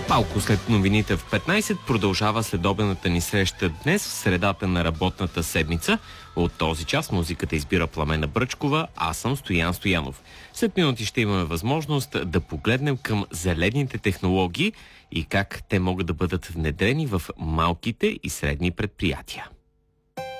Малко след новините в 15 продължава следобедната ни среща днес в средата на работната седмица. От този час музиката избира Пламена Бръчкова, аз съм Стоян Стоянов. След минути ще имаме възможност да погледнем към зелените технологии и как те могат да бъдат внедрени в малките и средни предприятия.